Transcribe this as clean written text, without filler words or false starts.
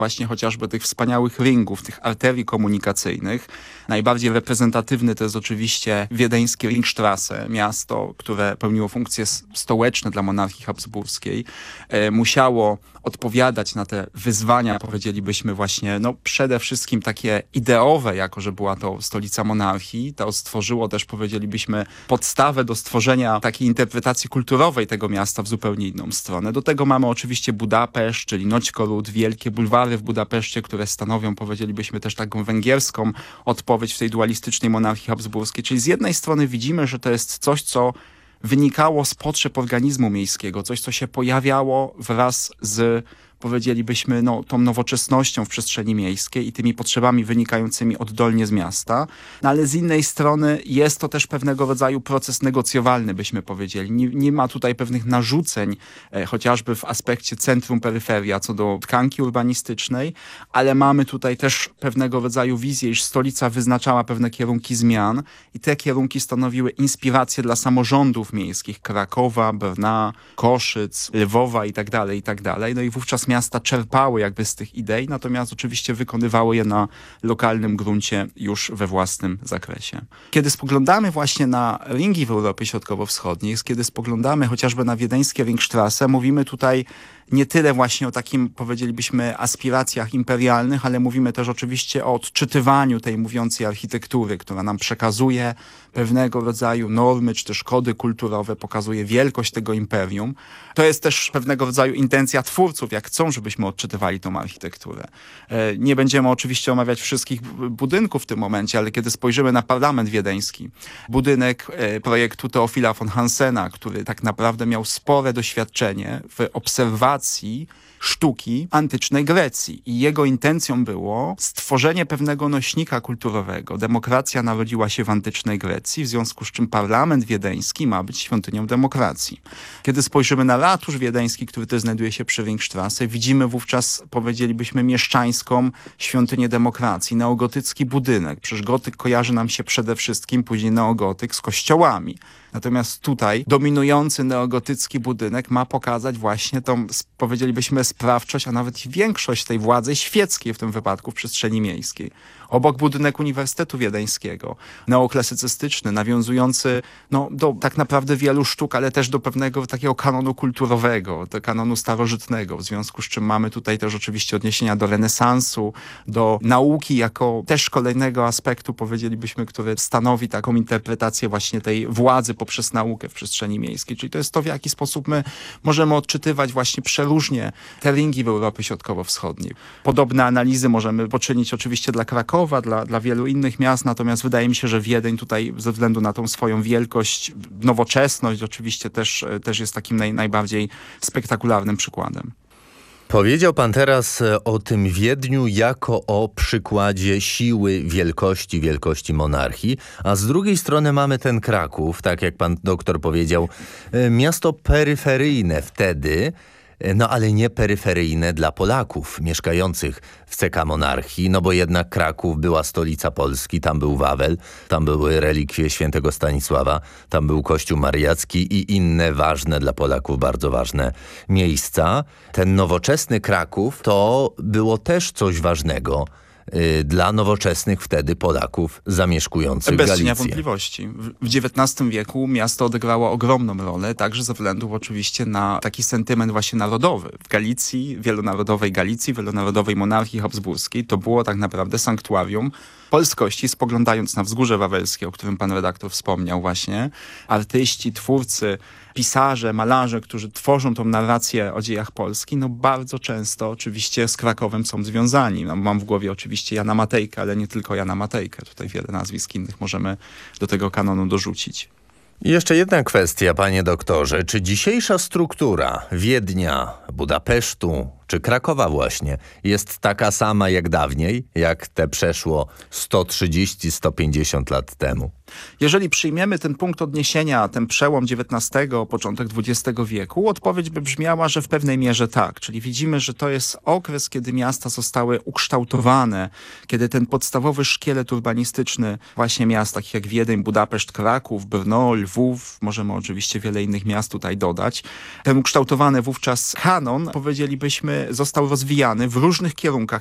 właśnie chociażby tych wspaniałych ringów, tych arterii komunikacyjnych. Najbardziej reprezentatywny to jest oczywiście wiedeńskie Ringstrasse, miasto, które pełniło funkcje stołeczne dla monarchii habsburskiej. Musiało odpowiadać na te wyzwania, powiedzielibyśmy właśnie, przede wszystkim takie ideowe, jako że była to stolica monarchii. To stworzyło też, powiedzielibyśmy, podstawę do stworzenia takiej interpretacji kulturowej tego miasta w zupełnie inną stronę. Do tego mamy oczywiście Budapeszt, czyli Nagykorud, wielkie bulwary w Budapeszcie, które stanowią, powiedzielibyśmy, też taką węgierską odpowiedź w tej dualistycznej monarchii habsburskiej. Czyli z jednej strony widzimy, że to jest coś, co wynikało z potrzeb organizmu miejskiego, coś, co się pojawiało wraz z, powiedzielibyśmy, tą nowoczesnością w przestrzeni miejskiej i tymi potrzebami wynikającymi oddolnie z miasta. Ale z innej strony jest to też pewnego rodzaju proces negocjowalny, byśmy powiedzieli. Nie ma tutaj pewnych narzuceń, chociażby w aspekcie centrum-peryferia co do tkanki urbanistycznej, ale mamy tutaj też pewnego rodzaju wizję, iż stolica wyznaczała pewne kierunki zmian i te kierunki stanowiły inspirację dla samorządów miejskich Krakowa, Brna, Koszyc, Lwowa i tak dalej. No i wówczas miasta czerpały jakby z tych idei, natomiast oczywiście wykonywały je na lokalnym gruncie już we własnym zakresie. Kiedy spoglądamy właśnie na ringi w Europie Środkowo-Wschodniej, kiedy spoglądamy chociażby na wiedeńskie Ringstrasse, mówimy tutaj nie tyle właśnie o takim, powiedzielibyśmy, aspiracjach imperialnych, ale mówimy też oczywiście o odczytywaniu tej mówiącej architektury, która nam przekazuje pewnego rodzaju normy, czy też kody kulturowe, pokazuje wielkość tego imperium. To jest też pewnego rodzaju intencja twórców, jak chcą, żebyśmy odczytywali tą architekturę. Nie będziemy oczywiście omawiać wszystkich budynków w tym momencie, ale kiedy spojrzymy na parlament wiedeński, budynek projektu Teofila von Hansena, który tak naprawdę miał spore doświadczenie w obserwacji sztuki antycznej Grecji. I jego intencją było stworzenie pewnego nośnika kulturowego. Demokracja narodziła się w antycznej Grecji, w związku z czym parlament wiedeński ma być świątynią demokracji. Kiedy spojrzymy na ratusz wiedeński, który też znajduje się przy Ringstrasse, widzimy wówczas, powiedzielibyśmy, mieszczańską świątynię demokracji, neogotycki budynek. Przecież gotyk kojarzy nam się przede wszystkim, później neogotyk, z kościołami. Natomiast tutaj dominujący neogotycki budynek ma pokazać właśnie tą, powiedzielibyśmy, sprawczość, a nawet większość tej władzy świeckiej w tym wypadku w przestrzeni miejskiej. Obok budynek Uniwersytetu Wiedeńskiego, neoklasycystyczny, nawiązujący do tak naprawdę wielu sztuk, ale też do pewnego takiego kanonu kulturowego, do kanonu starożytnego, w związku z czym mamy tutaj też oczywiście odniesienia do renesansu, do nauki jako też kolejnego aspektu, powiedzielibyśmy, który stanowi taką interpretację właśnie tej władzy poprzez naukę w przestrzeni miejskiej. Czyli to jest to, w jaki sposób my możemy odczytywać właśnie przeróżnie te ringi w Europie Środkowo-Wschodniej. Podobne analizy możemy poczynić oczywiście dla Krakowa, dla wielu innych miast, natomiast wydaje mi się, że Wiedeń tutaj ze względu na tą swoją wielkość, nowoczesność oczywiście też jest takim najbardziej spektakularnym przykładem. Powiedział pan teraz o tym Wiedniu jako o przykładzie siły, wielkości monarchii, a z drugiej strony mamy ten Kraków, tak jak pan doktor powiedział, miasto peryferyjne wtedy, ale nie peryferyjne dla Polaków mieszkających w CK monarchii, bo jednak Kraków była stolica Polski, tam był Wawel, tam były relikwie świętego Stanisława, tam był Kościół Mariacki i inne ważne dla Polaków, bardzo ważne miejsca. Ten nowoczesny Kraków to było też coś ważnego dla nowoczesnych wtedy Polaków zamieszkujących Galicję. Bez cienia wątpliwości. W XIX wieku miasto odegrało ogromną rolę, także ze względu oczywiście na taki sentyment właśnie narodowy. W Galicji, wielonarodowej monarchii habsburskiej, to było tak naprawdę sanktuarium polskości. Spoglądając na Wzgórze Wawelskie, o którym pan redaktor wspomniał właśnie, artyści, twórcy, pisarze, malarze, którzy tworzą tą narrację o dziejach Polski, bardzo często oczywiście z Krakowem są związani. Mam w głowie oczywiście Jana Matejkę, ale nie tylko Jana Matejkę. Tutaj wiele nazwisk innych możemy do tego kanonu dorzucić. I jeszcze jedna kwestia, panie doktorze. Czy dzisiejsza struktura Wiednia, Budapesztu czy Krakowa właśnie jest taka sama jak dawniej, jak te przeszło 130-150 lat temu? Jeżeli przyjmiemy ten punkt odniesienia, ten przełom XIX, początek XX wieku, odpowiedź by brzmiała, że w pewnej mierze tak. Czyli widzimy, że to jest okres, kiedy miasta zostały ukształtowane, kiedy ten podstawowy szkielet urbanistyczny właśnie miast, takich jak Wiedeń, Budapeszt, Kraków, Brno, Lwów, możemy oczywiście wiele innych miast tutaj dodać. Ten ukształtowany wówczas kanon, powiedzielibyśmy, został rozwijany w różnych kierunkach